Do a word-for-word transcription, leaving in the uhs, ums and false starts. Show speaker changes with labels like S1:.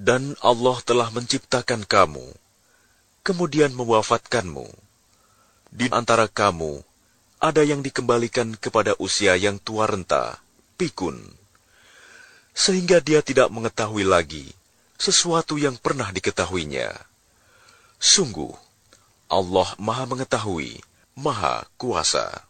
S1: Dan Allah telah menciptakan kamu, kemudian mewafatkanmu. Di antara kamu, ada yang dikembalikan kepada usia yang tua renta, pikun, sehingga dia tidak mengetahui lagi sesuatu yang pernah diketahuinya. Sungguh, Allah Maha Mengetahui, Maha Kuasa.